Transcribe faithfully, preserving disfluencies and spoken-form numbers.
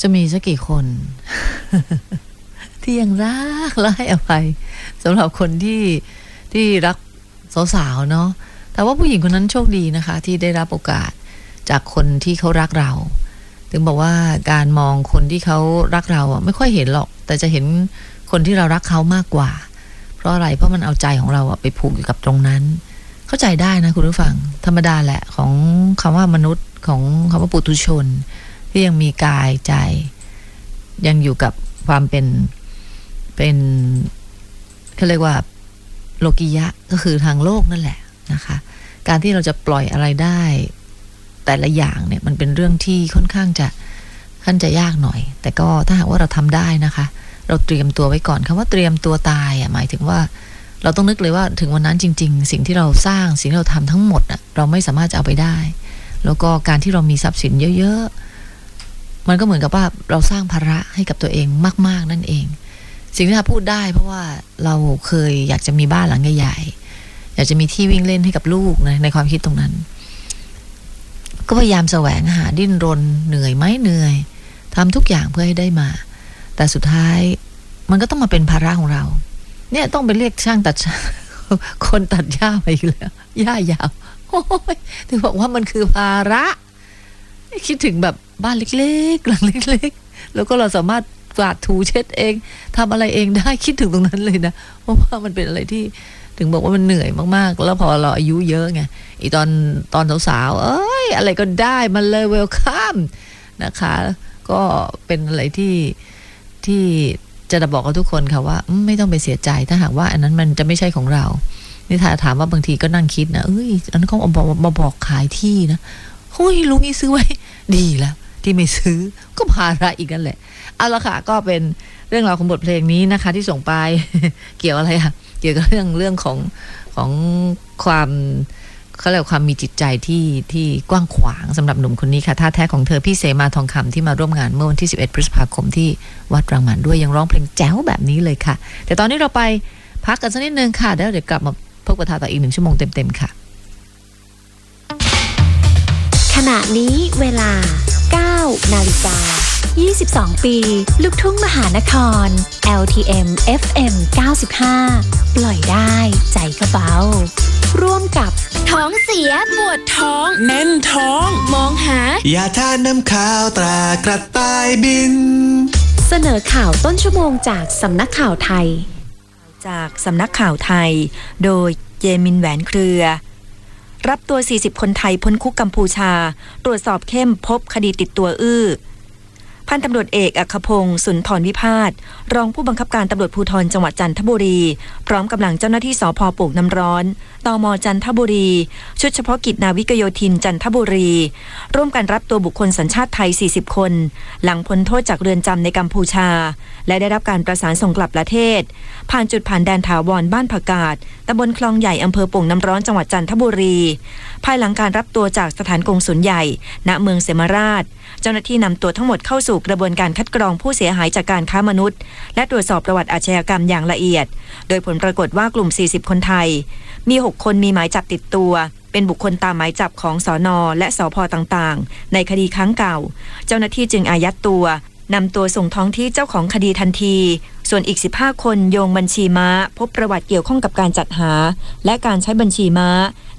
จะมีสักกี่คน ที่ยังรักและให้อภัยสำหรับคนที่ที่รักสาวๆเนาะแต่ว่าผู้หญิงคนนั้นโชคดีนะคะที่ได้รับโอกาสจากคนที่เขารักเราถึงบอกว่าการมองคนที่เขารักเราอ่ะไม่ค่อยเห็นหรอกแต่จะเห็นคนที่เรารักเขามากกว่าเพราะอะไรเพราะมันเอาใจของเราอ่ะไปผูกอยู่กับตรงนั้นเข้าใจได้นะคุณผู้ฟังธรรมดาแหละของคำว่ามนุษย์ของคำว่าปุถุชนที่ยังมีกายใจยังอยู่กับความเป็นเป็นเขาเรียกว่าโลกิยะก็คือทางโลกนั่นแหละนะคะการที่เราจะปล่อยอะไรได้แต่ละอย่างเนี่ยมันเป็นเรื่องที่ค่อนข้างจะขั้นจะยากหน่อยแต่ก็ถ้าหากว่าเราทำได้นะคะเราเตรียมตัวไว้ก่อนคำว่าเตรียมตัวตายอ่ะหมายถึงว่าเราต้องนึกเลยว่าถึงวันนั้นจริงๆสิ่งที่เราสร้างสิ่งที่เราทำทั้งหมดอ่ะเราไม่สามารถจะเอาไปได้แล้วก็การที่เรามีทรัพย์สินเยอะๆมันก็เหมือนกับว่าเราสร้างภาระให้กับตัวเองมากๆนั่นเองสิ่งที่เราพูดได้เพราะว่าเราเคยอยากจะมีบ้านหลังใหญ่ๆอยากจะมีที่วิ่งเล่นให้กับลูกนะในความคิดตรงนั้นก็พยายามแสวงหาดิ้นรนเหนื่อยไหมเหนื่อยทำทุกอย่างเพื่อให้ได้มาแต่สุดท้ายมันก็ต้องมาเป็นภาระของเราเนี่ยต้องไปเรียกช่างตัด คนตัดหญ้าไปอีกแล้วหญ้ายาวโอ้ยถึงบอกว่ามันคือภาระคิดถึงแบบบ้านเล็กๆหลังเล็กๆแล้วก็เราสามารถกวาดถูเช็ดเองทำอะไรเองได้คิดถึงตรงนั้นเลยนะเพราะว่ามันเป็นอะไรที่ถึงบอกว่ามันเหนื่อยมากๆแล้วพอเราอายุเยอะไงอีตอนตอนสาวๆเอ้ยอะไรก็ได้มันเลยเวลคัมนะคะก็เป็นอะไรที่ที่จะบอกกับทุกคนค่ะว่าไม่ต้องไปเสียใจถ้าหากว่าอันนั้นมันจะไม่ใช่ของเรานี่ถ้าถามว่าบางทีก็นั่งคิดนะเอ้ยอันนั้นเขาเอาบอกมาบอกขายที่นะเฮ้ยลุงนี่ซื้อไว้ดีแล้วที่ไม่ซื้อก็ภาระอีกนั่นแหละเอาละค่ะก็เป็นเรื่องราวของบทเพลงนี้นะคะที่ส่งไป เกี่ยวอะไรอะเกี่ยวกับเรื่องเรื่องของของความเขาเรียกความมีจิตใจที่ที่กว้างขวางสำหรับหนุ่มคนนี้ค่ะท่าแท้ของเธอพี่เสมาทองคำที่มาร่วมงานเมื่อวันที่สิบเอ็ดพฤษภาคมที่วัดรังมันด้วยยังร้องเพลงแจ๋วแบบนี้เลยค่ะแต่ตอนนี้เราไปพักกันสักนิดนึงค่ะเดี๋ยวเดี๋ยวกลับมาพบกับทาต่ออีกหนึ่งชั่วโมงเต็มๆค่ะขณะนี้เวลา เก้านาฬิกายี่สิบสอง ปีลูกทุ่งมหานคร แอล ที เอ็ม เอฟ เอ็ม เก้าสิบห้า ปล่อยได้ใจก็เบาร่วมกับท้องเสียปวดท้องแน่นท้องมองหายาทานน้ำข้าวตรากระต่ายบินเสนอข่าวต้นชั่วโมงจากสำนักข่าวไทยจากสำนักข่าวไทยโดยเยมินแหวนเครือรับตัวสี่สิบคนไทยพ้นคุกกัมพูชาตรวจสอบเข้มพบคดีติดตัวอื้อพันตำรวจเอกอัครพงศ์สุนทรวิพาสรองผู้บังคับการตำรวจภูธรจังหวัดจันทบุรีพร้อมกำลังเจ้าหน้าที่สภ.โป่งน้ำร้อนตม.จันทบุรีชุดเฉพาะกิจนาวิกโยธินจันทบุรีร่วมกันรับตัวบุคคลสัญชาติไทยสี่สิบคนหลังพ้นโทษจากเรือนจำในกัมพูชาและได้รับการประสานส่งกลับประเทศผ่านจุดผ่านแดนถาวรบ้านผักกาดตำบลคลองใหญ่อำเภอโป่งน้ำร้อนจังหวัดจันทบุรีภายหลังการรับตัวจากสถานกงสุลใหญ่ณเมืองเสมาราชเจ้าหน้าที่นำตัวทั้งหมดเข้าสู่กระบวนการคัดกรองผู้เสียหายจากการค้ามนุษย์และตรวจสอบประวัติอาชญากรรมอย่างละเอียดโดยผลปรากฏว่ากลุ่มสี่สิบคนไทยมีหกคนมีหมายจับติดตัวเป็นบุคคลตามหมายจับของสน.และสภ.ต่างๆในคดีครั้งเก่าเจ้าหน้าที่จึงอายัดตัวนำตัวส่งท้องที่เจ้าของคดีทันทีส่วนอีกสิบห้าคนโยงบัญชีม้าพบประวัติเกี่ยวข้องกับการจัดหาและการใช้บัญชีม้า